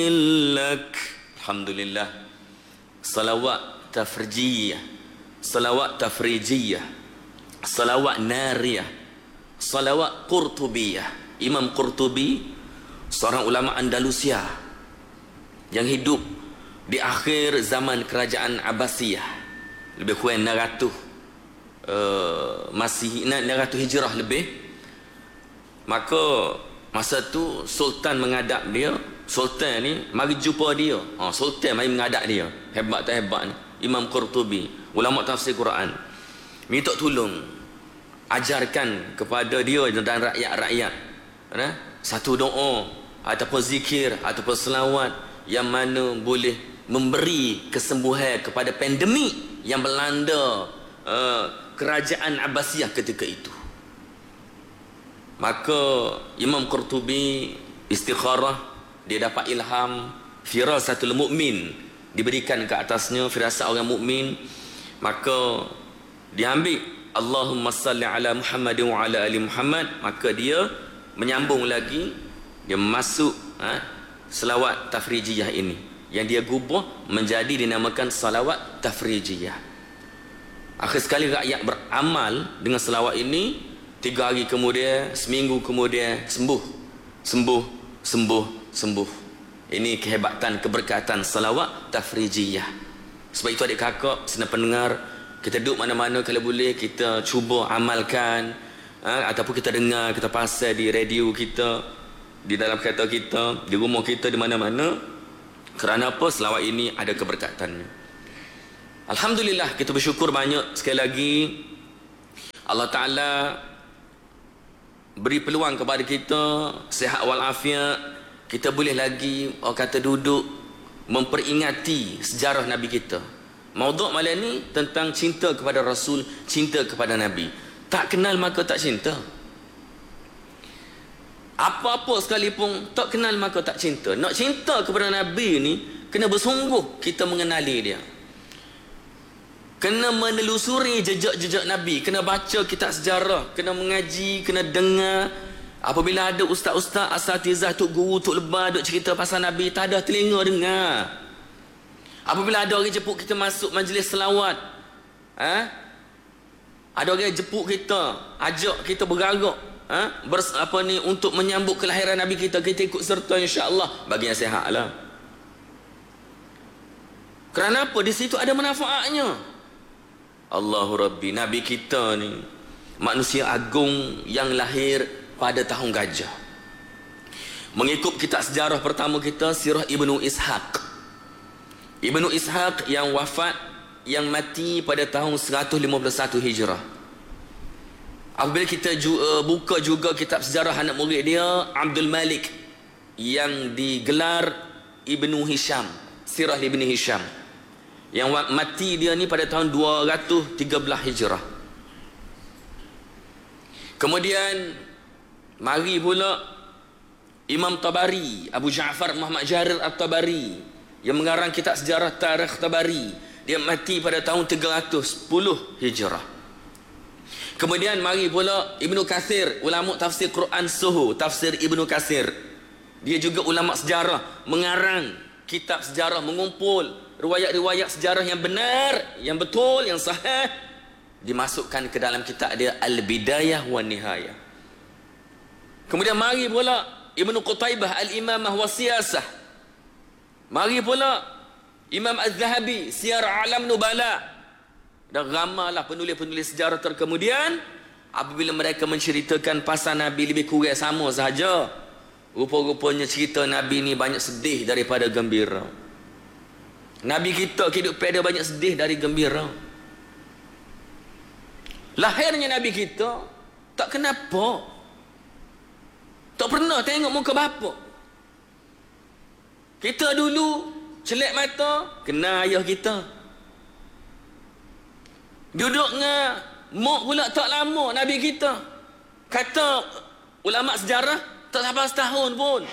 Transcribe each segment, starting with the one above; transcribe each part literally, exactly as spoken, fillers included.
lak. Alhamdulillah. Salawat tafrijiyah, salawat tafrijiyah, salawat nariyah, salawat qurtubiyah. Imam Qurtubi seorang ulama Andalusia yang hidup di akhir zaman kerajaan Abbasiyah, lebih kurang enam ratus uh, masih enam ratus hijrah lebih. Maka masa tu Sultan mengadap dia. Sultan ni mari jumpa dia. Ha, Sultan mari mengadap dia. Hebat tak hebat ni Imam Qurtubi, ulama tafsir Quran. Minta tolong ajarkan kepada dia dan rakyat-rakyat, nah, satu doa ataupun zikir ataupun selawat yang mana boleh memberi kesembuhan kepada pandemik yang melanda uh, kerajaan Abbasiyah ketika itu. Maka Imam Qurtubi istikharah, dia dapat ilham, firasatul mukmin diberikan ke atasnya, firasat orang mukmin. Maka dia ambil Allahumma salli ala Muhammadin wa ala ali Muhammad. Maka dia menyambung lagi, dia masuk ha, selawat tafrijiyah ini yang dia gubah menjadi dinamakan salawat tafrijiyah. Akhir sekali rakyat beramal dengan selawat ini. Tiga hari kemudian, seminggu kemudian sembuh, sembuh, sembuh, sembuh. Ini kehebatan, keberkatan salawat tafrijiyah. Sebab itu adik kakak, senang pendengar, kita duduk mana-mana kalau boleh kita cuba amalkan, ha, ataupun kita dengar, kita pasal di radio kita, di dalam kereta kita, di rumah kita, di mana-mana. Kerana apa? Selawat ini ada keberkatannya. Alhamdulillah, kita bersyukur banyak sekali lagi. Allah Ta'ala beri peluang kepada kita sihat walafiat. Kita boleh lagi orang kata duduk memperingati sejarah Nabi kita. Maudhu' malam ni tentang cinta kepada Rasul, cinta kepada Nabi. Tak kenal maka tak cinta. Apa-apa sekalipun tak kenal maka tak cinta. Nak cinta kepada Nabi ni kena bersungguh kita mengenali dia. Kena menelusuri jejak-jejak Nabi, kena baca kitab sejarah, kena mengaji, kena dengar. Apabila ada ustaz-ustaz, asatizah, tok guru, tok lebah duk cerita pasal Nabi, tak ada telinga dengar. Apabila ada orang jemput kita masuk majlis selawat, ha? Ada orang jemput kita, ajak kita bergarak, ha? Bers, apa ni, untuk menyambut kelahiran Nabi kita, kita ikut serta insya-Allah, bagi yang sihatlah. Kerana apa? Di situ ada manfaatnya. Allahu Rabbi, Nabi kita ni manusia agung yang lahir pada tahun gajah. Mengikut kitab sejarah pertama kita, Sirah Ibnu Ishaq. Ibnu Ishaq yang wafat, yang mati pada tahun seratus lima puluh satu Hijrah. Apabila kita juga, buka juga kitab sejarah anak murid dia, Abdul Malik, yang digelar Ibnu Hisham, Sirah Ibnu Hisham, yang mati dia ni pada tahun dua ratus tiga belas Hijrah. Kemudian mari pula Imam Tabari, Abu Ja'far Muhammad Jarir At-Tabari, yang mengarang kitab sejarah Tarikh Tabari. Dia mati pada tahun tiga ratus sepuluh Hijrah. Kemudian mari pula Ibnu Katsir, ulama tafsir Quran Suhu, tafsir Ibnu Katsir. Dia juga ulama sejarah, mengarang kitab sejarah, mengumpul riwayat-riwayat sejarah yang benar, yang betul, yang sahih, dimasukkan ke dalam kitab dia Al-Bidayah wa Nihayah. Kemudian mari pula Ibnu Qutaibah Al-Imamah wa Siyasah. Mari pula Imam Az-Zahabi Siyar Alam Nubala. Dan ramailah penulis-penulis sejarah terkemudian, apabila mereka menceritakan pasal Nabi lebih kurang sama sahaja. Rupa-rupanya cerita Nabi ni banyak sedih daripada gembira. Nabi kita kehidupan dia banyak sedih dari gembira. Lahirnya Nabi kita tak kenapa, tak pernah tengok muka bapa. Kita dulu celak mata kena ayah kita. Duduk dengan mak pula tak lama Nabi kita. Kata ulama sejarah tak sampai setahun pun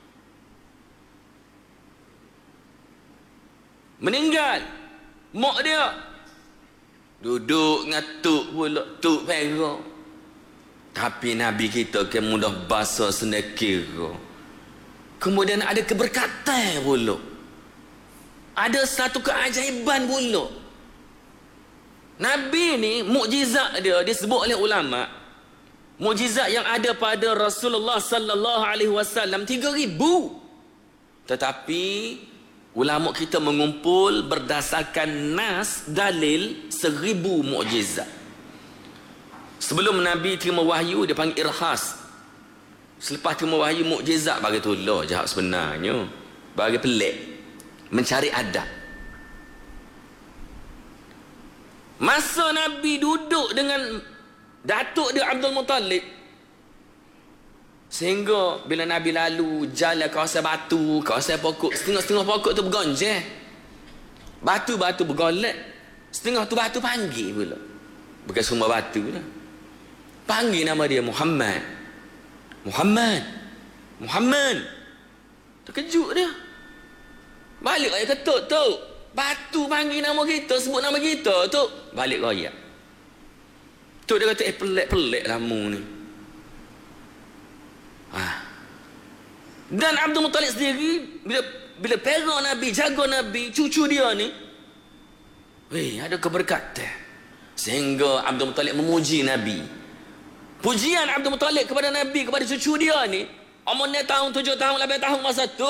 meninggal mak dia. Duduk dengan tuk pula, tuk perak. Tapi Nabi kita ke mudah basa senekira. Kemudian ada keberkatan pula. Ada satu keajaiban pula. Nabi ni mukjizat dia disebut oleh ulama. Mukjizat yang ada pada Rasulullah sallallahu alaihi wasallam tiga ribu. Tetapi ulama kita mengumpul berdasarkan nas dalil seribu mukjizat. Sebelum Nabi terima wahyu dia panggil irhas. Selepas terima wahyu mukjizat bagi tolong jawab sebenarnya. Bagi pelik. Mencari adab. Masa Nabi duduk dengan datuk dia Abdul Muttalib, sehingga bila Nabi lalu jalan kawasan batu, kawasan pokok, setengah-setengah pokok tu bergonjeh, batu-batu bergolek, setengah tu batu panggil pula, bukan semua batu lah, panggil nama dia Muhammad, Muhammad, Muhammad. Terkejut dia, balik raya ketuk tu, batu panggil nama kita, sebut nama kita tu, balik raya. Tu dia kata, eh pelik-pelik lamu ni. Ah. Dan Abdul Muttalib sendiri, bila bila pegang Nabi, jaga Nabi, cucu dia ni, weh, ada keberkatan. Sehingga Abdul Muttalib memuji Nabi. Pujian Abdul Muttalib kepada Nabi, kepada cucu dia ni, umurnya tahun tujuh tahun, lapan tahun masa tu.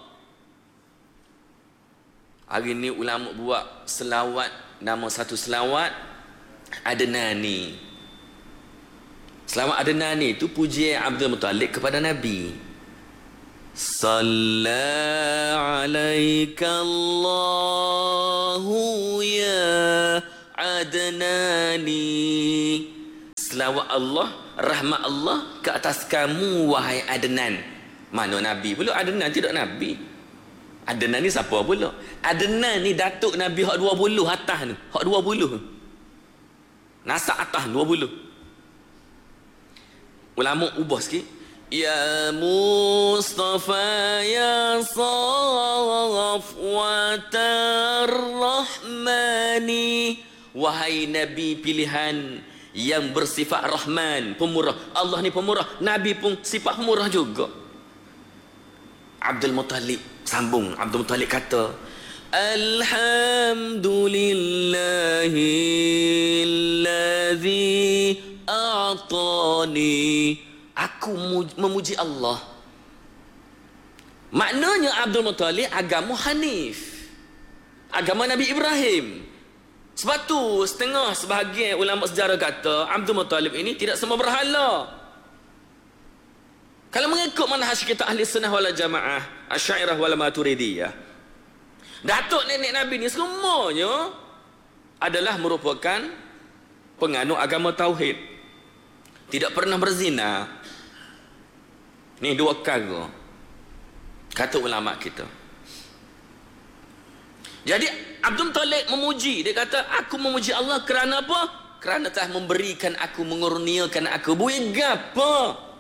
Hari ni ulama buat selawat, nama satu selawat Adnani. Selawat Adnani itu pujian Abdul Muttalib kepada Nabi. Salla alaika Allahu ya Adnani. Selawat Allah, rahmat Allah ke atas kamu wahai Adnan. Mana Nabi pula? Adnan tidak Nabi. Adnan ni siapa pula? Adnan ni datuk Nabi hak dua puluh atas ni. Hak dua puluh. Nasab atas dua puluh. Ulama ubah sikit. Ya Mustafa ya Safwatar Rahmani. Wahai Nabi pilihan yang bersifat Rahman, pemurah. Allah ni pemurah, Nabi pun sifat pemurah juga. Abdul Muttalib sambung. Abdul Muttalib kata, Alhamdulillahillazi a'tani. Aku memuji Allah. Maknanya Abdul Muttalib agama Hanif, agama Nabi Ibrahim. Sebab tu setengah sebahagian ulama sejarah kata Abdul Muttalib ini tidak semua berhala. Kalau mengikut manhaj kita ahli sunnah wal jamaah, Asy'ariyah wal Maturidiyah, datuk nenek Nabi ni semuanya adalah merupakan penganut agama tauhid. Tidak pernah berzina. Ni dua perkara kata ulama kita. Jadi Abdul Muttalib memuji, dia kata aku memuji Allah kerana apa? Kerana telah memberikan aku, mengurniakan aku. Buih gapo?